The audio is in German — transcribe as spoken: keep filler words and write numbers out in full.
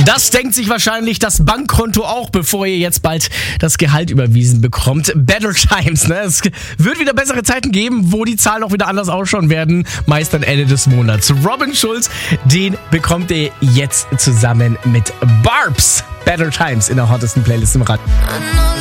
Das denkt sich wahrscheinlich das Bankkonto auch, bevor ihr jetzt bald das Gehalt überwiesen bekommt. Better Times, ne? Es wird wieder bessere Zeiten geben, wo die Zahlen auch wieder anders ausschauen werden. Meist am Ende des Monats. Robin Schulz, den bekommt ihr jetzt zusammen mit Barbs. Better Times in der hottesten Playlist im Rad.